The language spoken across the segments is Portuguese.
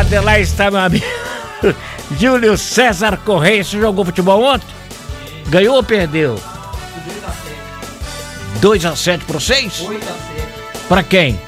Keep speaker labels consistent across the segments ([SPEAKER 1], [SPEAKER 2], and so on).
[SPEAKER 1] lado lá está meu amigo Júlio César Correia. Você jogou futebol ontem? Ganhou ou perdeu? 2-7 pro 6?
[SPEAKER 2] 8-7.
[SPEAKER 1] Pra quem?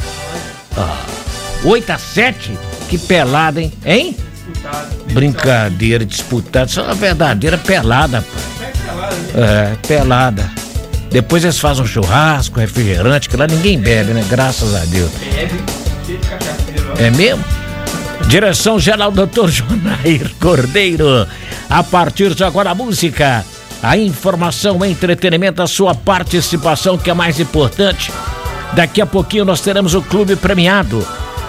[SPEAKER 1] 8-7? Que pelada, hein? Hein?
[SPEAKER 2] Disputado.
[SPEAKER 1] Brincadeira, disputada. Isso é uma verdadeira pelada, pai. Pelada. Depois eles fazem um churrasco, refrigerante, que lá ninguém bebe, né? Graças a Deus.
[SPEAKER 2] Bebe, cheio de cachaceiro.
[SPEAKER 1] É mesmo? Direção geral, Dr. Jonair Cordeiro. A partir de agora, a música, a informação, o entretenimento, a sua participação, que é mais importante. Daqui a pouquinho nós teremos o clube premiado.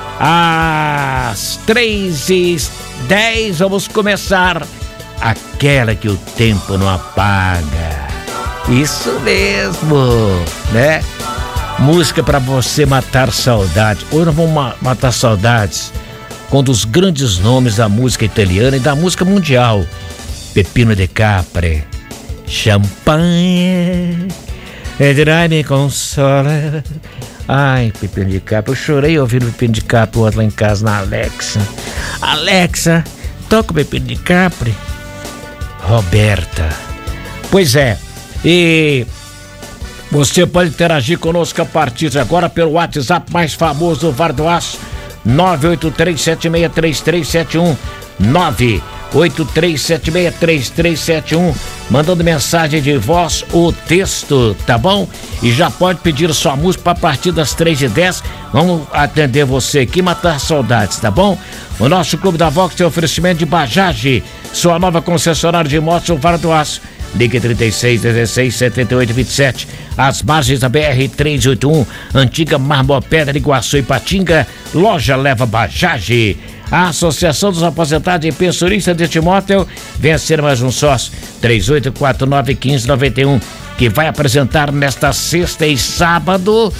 [SPEAKER 1] Às 3h10 vamos começar aquela que o tempo não apaga. Isso mesmo, né? Música para você matar saudade. Hoje nós vamos matar saudades com um dos grandes nomes da música italiana e da música mundial, Peppino De Capri. Champanhe e me consola. Ai, Peppino De Capri, eu chorei ouvindo o Peppino De Capri ontem lá em casa na Alexa. Alexa, toca o Peppino De Capri. Roberta. Pois é, e você pode interagir conosco a partir de agora pelo WhatsApp mais famoso do VAR do Aço, 983763371, 983763371, mandando mensagem de voz ou texto, tá bom? E já pode pedir sua música a partir das 3h10. Vamos atender você aqui, matar saudades, tá bom? O nosso Clube da Vox tem oferecimento de Bajaj, sua nova concessionária de motos, o VAR do Aço. Ligue 3616-7827, às margens da BR-381, antiga Marmopédra, Iguaçu e Patinga. Loja Leva Bajaj. A Associação dos Aposentados e Pensionistas de Timóteo vem a ser mais um sócio, 3849-1591, que vai apresentar nesta sexta e sábado,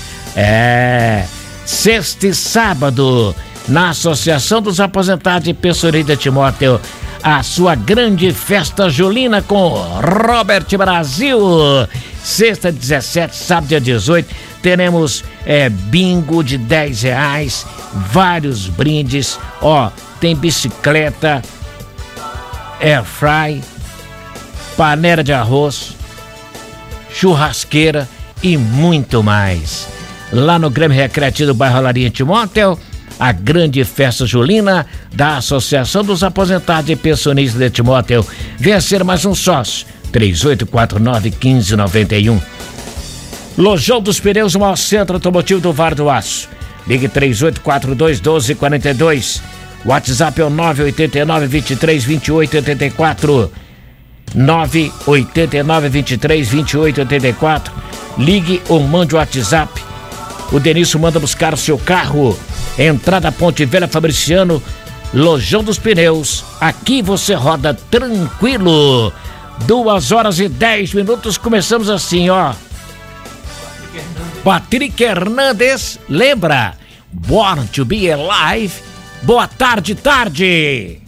[SPEAKER 1] sexta e sábado, na Associação dos Aposentados e Pensionistas de Timóteo, a sua grande festa julina com Robert Brasil. Sexta 17, sábado dia 18, teremos bingo de R$10, vários brindes, tem bicicleta, airfry, panela de arroz, churrasqueira e muito mais. Lá no Grêmio Recreativo do bairro Larinha Timóteo, a grande festa julina da Associação dos Aposentados e Pensionistas de Timóteo. Venha ser mais um sócio, 3849-1591. Lojão dos Pneus, o maior centro automotivo do VAR do Aço. Ligue 3842-1242. WhatsApp é o 989-23-2884. 989-23-2884. Ligue ou mande o WhatsApp. O Denilson manda buscar o seu carro. Entrada Ponte Velha Fabriciano, Lojão dos Pneus. Aqui você roda tranquilo. 2h10. Começamos assim, Patrick Hernandes, lembra? Born to be Alive. Boa tarde, tarde.